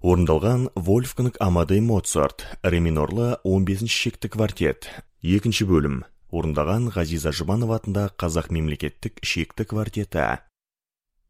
Орындалған Вольфганг Амадей Моцарт, ре минорлы 15-ші шекті квартет. Екінші бөлім. Орындаған Ғазиза Жұбанова атындағы Қазақ мемлекеттік шекті квартеті.